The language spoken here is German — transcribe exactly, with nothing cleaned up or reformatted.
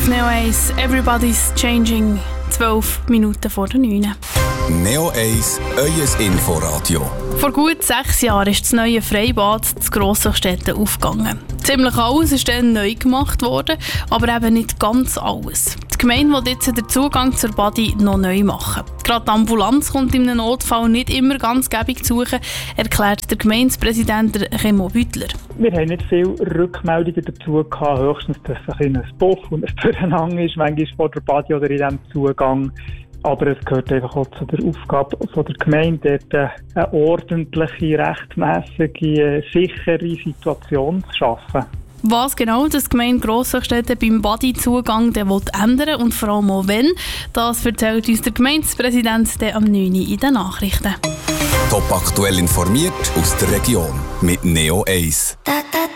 auf Neo eins. Everybody's changing. zwölf Minuten vor der neun. Neo eins, euer Inforadio. Vor gut sechs Jahren ist das neue Freibad zu Grossachstetten aufgegangen. Ziemlich alles ist dann neu gemacht worden, aber eben nicht ganz alles. Die Gemeinde will jetzt den Zugang zur Badi noch neu machen. Gerade die Ambulanz kommt in einem Notfall nicht immer ganz gäbig zu suchen, erklärt der Gemeindepräsident Remo Büttler. Wir haben nicht viele Rückmeldungen dazu gehabt, höchstens, dass es ein Puff und ein Durcheinander ist, manchmal vor der Badi oder in diesem Zugang. Aber es gehört einfach auch zu der Aufgabe von der Gemeinde, dort eine ordentliche, rechtmäßige, sichere Situation zu schaffen. Was genau das Gemeinde Grossachstetten beim Badi-Zugang ändern und vor allem auch wenn, das erzählt uns der Gemeindepräsident am neun Uhr in den Nachrichten. Top aktuell informiert aus der Region mit Neo eins. Da, da,